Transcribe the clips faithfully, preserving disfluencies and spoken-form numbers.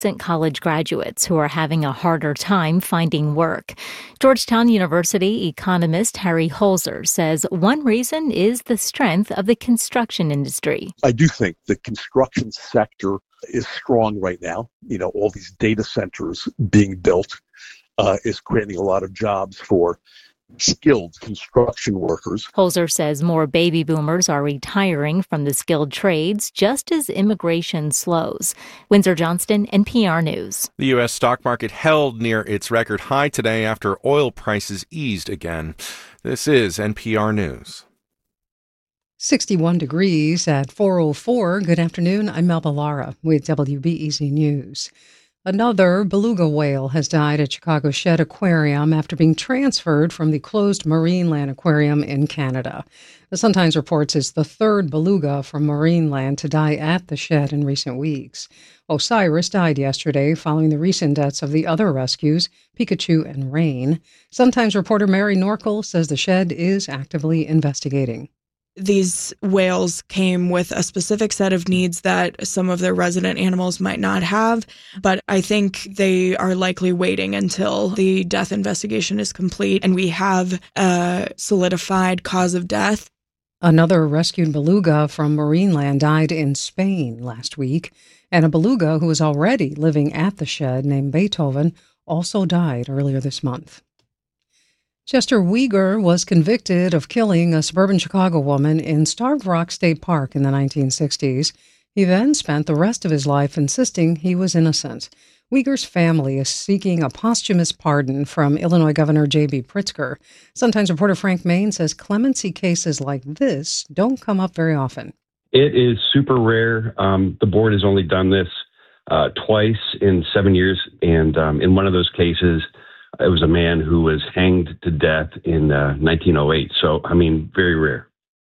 college graduates who are having a harder time finding work. Georgetown University economist Harry Holzer says one reason is the strength of the construction industry. I do think the construction sector is strong right now. You know, all these data centers being built uh, is creating a lot of jobs for skilled construction workers. Holzer says more baby boomers are retiring from the skilled trades just as immigration slows. Windsor Johnston, N P R News. The U S stock market held near its record high today after oil prices eased again. This is N P R News. sixty-one degrees at four oh four. Good afternoon. I'm Melba Lara with W B E Z News. Another beluga whale has died at Chicago Shed Aquarium after being transferred from the closed Marineland Aquarium in Canada. The Sun-Times reports it's the third beluga from Marineland to die at the shed in recent weeks. Osiris died yesterday following the recent deaths of the other rescues, Pikachu and Rain. Sun-Times reporter Mary Norkel says the shed is actively investigating. These whales came with a specific set of needs that some of their resident animals might not have, but I think they are likely waiting until the death investigation is complete and we have a solidified cause of death. Another rescued beluga from Marineland died in Spain last week, and a beluga who was already living at the shed named Beethoven also died earlier this month. Chester Weger was convicted of killing a suburban Chicago woman in Starved Rock State Park in the nineteen sixties. He then spent the rest of his life insisting he was innocent. Weger's family is seeking a posthumous pardon from Illinois Governor J B Pritzker. Sun-Times reporter Frank Main says clemency cases like this don't come up very often. It is super rare. Um, the board has only done this uh, twice in seven years, and um, in one of those cases, it was a man who was hanged to death in uh, nineteen oh eight. So, I mean, very rare.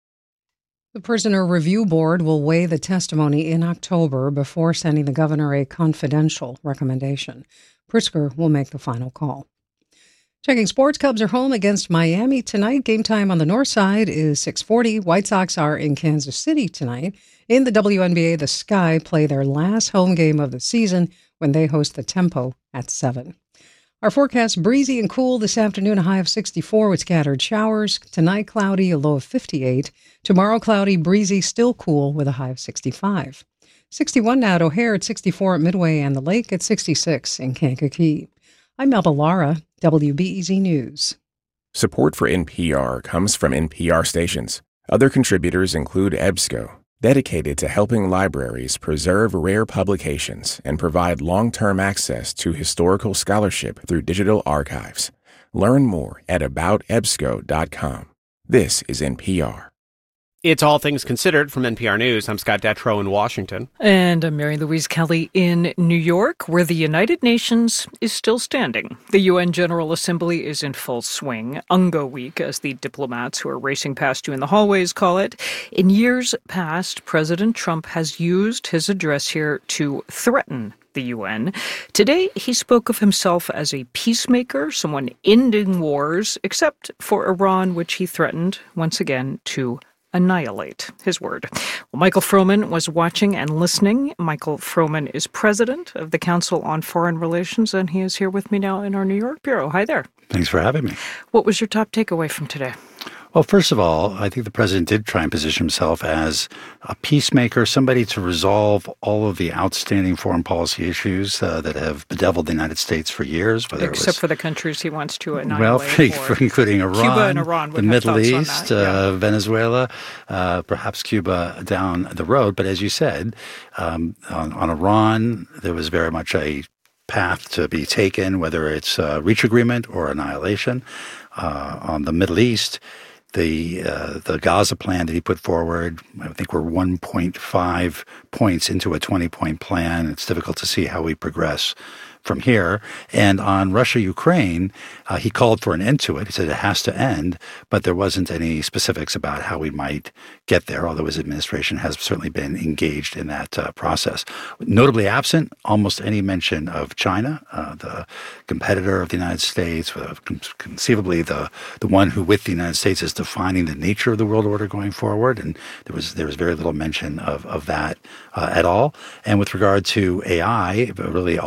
The Prisoner Review Board will weigh the testimony in October before sending the governor a confidential recommendation. Pritzker will make the final call. Checking sports, Cubs are home against Miami tonight. Game time on the north side is six forty. White Sox are in Kansas City tonight. In the W N B A, the Sky play their last home game of the season when they host the Tempo at seven. Our forecast, breezy and cool this afternoon, a high of sixty-four with scattered showers. Tonight, cloudy, a low of fifty-eight. Tomorrow, cloudy, breezy, still cool with a high of sixty-five. sixty-one now at O'Hare, at sixty-four at Midway and the Lake, at sixty-six in Kankakee. I'm Melba Lara, W B E Z News. Support for N P R comes from N P R stations. Other contributors include EBSCO, dedicated to helping libraries preserve rare publications and provide long-term access to historical scholarship through digital archives. Learn more at about ebsco dot com. This is N P R. It's All Things Considered from N P R News. I'm Scott Detrow in Washington. And I'm Mary Louise Kelly in New York, where the United Nations is still standing. The U N General Assembly is in full swing. Ungo Week, as the diplomats who are racing past you in the hallways call it. In years past, President Trump has used his address here to threaten the U N. Today, he spoke of himself as a peacemaker, someone ending wars, except for Iran, which he threatened, once again, to annihilate, his word. Well, Michael Froman was watching and listening. Michael Froman is president of the Council on Foreign Relations, and he is here with me now in our New York bureau. Hi there. Thanks for having me. What was your top takeaway from today? Well, first of all, I think the president did try and position himself as a peacemaker, somebody to resolve all of the outstanding foreign policy issues uh, that have bedeviled the United States for years. Whether Except it was, for the countries he wants to annihilate. Well, including Iran, Cuba and Iran the Middle East, yeah. uh, Venezuela, uh, perhaps Cuba down the road. But as you said, um, on, on Iran, there was very much a path to be taken, whether it's a reach agreement or annihilation. Uh, on the Middle East, The uh, the Gaza plan that he put forward, I think we're one point five points into a twenty-point plan. It's difficult to see how we progress from here. And on Russia-Ukraine, uh, he called for an end to it. He said it has to end, but there wasn't any specifics about how we might get there, although his administration has certainly been engaged in that uh, process. Notably absent, almost any mention of China, uh, the competitor of the United States, uh, conceivably the, the one who with the United States is defining the nature of the world order going forward. And there was there was very little mention of, of that uh, at all. And with regard to A I, really